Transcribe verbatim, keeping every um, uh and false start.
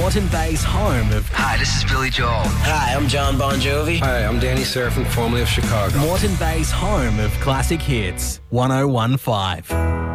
Moreton Bay's home of... Hi, this is Billy Joel. Hi, I'm John Bon Jovi. Hi, I'm Danny Serafin, formerly of Chicago. Moreton Bay's home of classic hits. one oh one five.